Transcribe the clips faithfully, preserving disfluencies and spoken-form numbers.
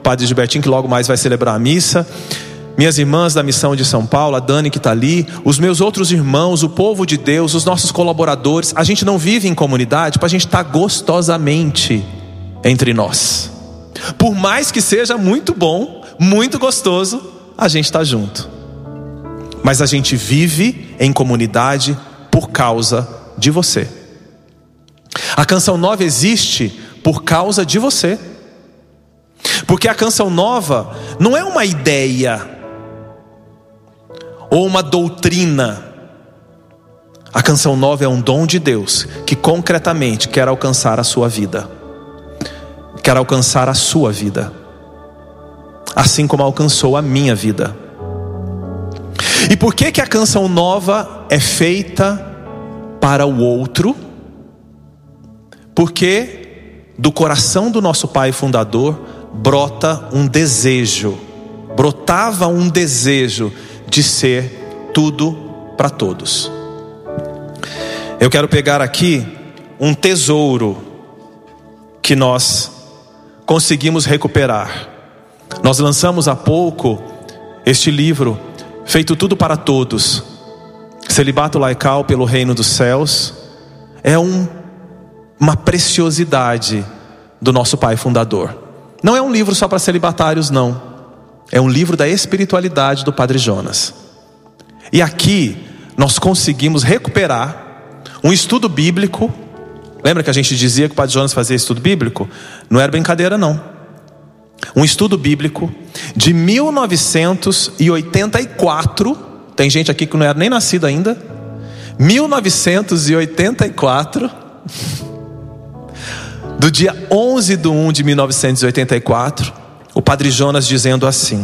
Padre Gilbertinho, que logo mais vai celebrar a missa, minhas irmãs da missão de São Paulo, a Dani que está ali, os meus outros irmãos, o povo de Deus, os nossos colaboradores. A gente não vive em comunidade para a gente estar gostosamente entre nós. Por mais que seja muito bom, muito gostoso, a gente está junto. Mas a gente vive em comunidade por causa de você. A Canção Nova existe por causa de você. Porque a Canção Nova não é uma ideia ou uma doutrina. A Canção Nova é um dom de Deus que concretamente quer alcançar a sua vida. Quer alcançar a sua vida, assim como alcançou a minha vida. E por que que a Canção Nova é feita para o outro? Porque do coração do nosso Pai Fundador brota um desejo, brotava um desejo de ser tudo para todos. Eu quero pegar aqui um tesouro que nós conseguimos recuperar. Nós lançamos há pouco este livro, Feito Tudo para Todos, Celibato Laical pelo Reino dos Céus. É um, uma preciosidade do nosso Pai Fundador. Não é um livro só para celibatários, não. É um livro da espiritualidade do Padre Jonas. E aqui nós conseguimos recuperar um estudo bíblico. Lembra que a gente dizia que o Padre Jonas fazia estudo bíblico? Não era brincadeira, não. Um estudo bíblico de mil novecentos e oitenta e quatro. Tem gente aqui que não era nem nascido ainda. mil novecentos e oitenta e quatro. Do dia onze de um de mil novecentos e oitenta e quatro. O Padre Jonas dizendo assim: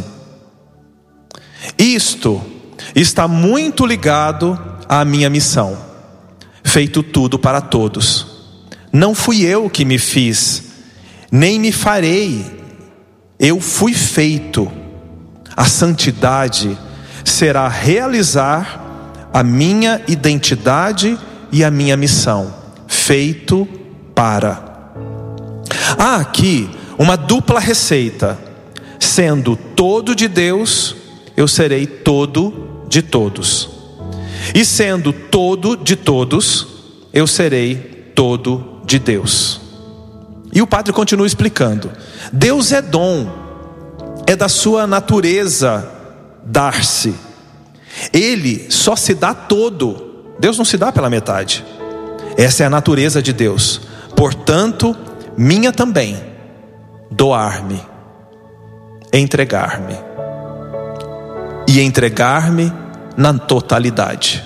isto está muito ligado à minha missão. Feito tudo para todos. Não fui eu que me fiz, nem me farei. Eu fui feito. A santidade será realizar a minha identidade e a minha missão. Feito para. Há aqui uma dupla receita. Sendo todo de Deus, eu serei todo de todos. E sendo todo de todos, eu serei todo de Deus. E o padre continua explicando. Deus é dom, é da sua natureza dar-se. Ele só se dá todo. Deus não se dá pela metade. Essa é a natureza de Deus. Portanto, minha também, doar-me, entregar-me. E entregar-me na totalidade.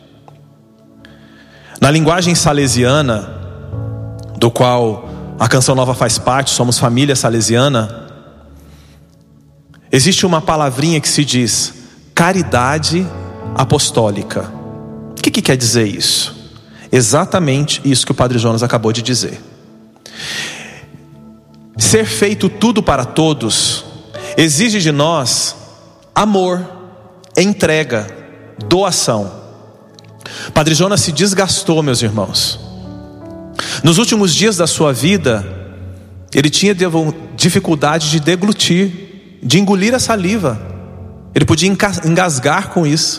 Na linguagem salesiana, do qual a Canção Nova faz parte, somos família salesiana, existe uma palavrinha que se diz caridade apostólica. O que, que quer dizer isso? Exatamente isso que o Padre Jonas acabou de dizer. Ser feito tudo para todos exige de nós amor, entrega, doação. Padre Jonas se desgastou, meus irmãos. Nos últimos dias da sua vida, ele tinha dificuldade de deglutir, de engolir a saliva. Ele podia engasgar com isso.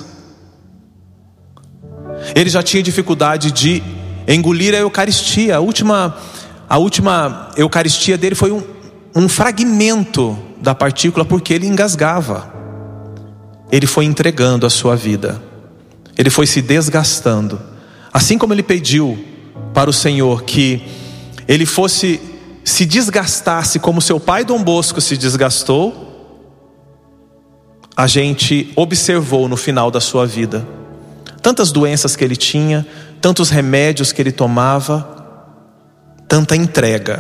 Ele já tinha dificuldade de engolir a Eucaristia. A última, a última Eucaristia dele foi um, um fragmento da partícula, porque ele engasgava. Ele foi entregando a sua vida. Ele foi se desgastando. Assim como ele pediu para o Senhor que ele fosse, se desgastasse como seu pai Dom Bosco se desgastou, a gente observou no final da sua vida tantas doenças que ele tinha, tantos remédios que ele tomava, tanta entrega.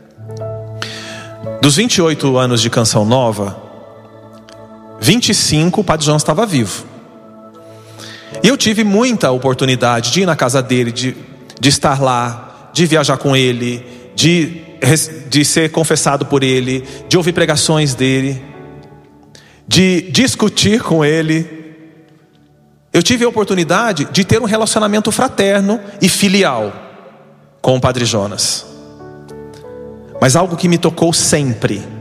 Dos vinte e oito anos de Canção Nova, vinte e cinco o Padre Jonas estava vivo. E eu tive muita oportunidade de ir na casa dele, de, de estar lá, de viajar com ele, de, de ser confessado por ele, de ouvir pregações dele, de discutir com ele. Eu tive a oportunidade de ter um relacionamento fraterno e filial com o Padre Jonas. Mas algo que me tocou sempre